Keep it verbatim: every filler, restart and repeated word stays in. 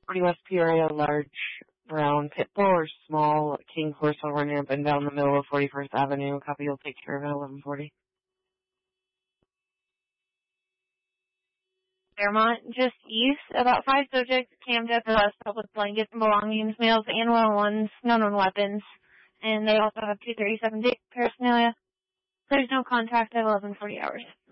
forty West Peoria, large brown pit bull or small king horse will run up and down the middle of forty-first Avenue. Copy, will take care of it, eleven forty. Fairmont, just east, about five subjects camped at the rest stop with blankets and belongings, males and one-on-ones, no known weapons, and they also have two thirty-seven day paraphernalia. There's no contact at eleven forty hours.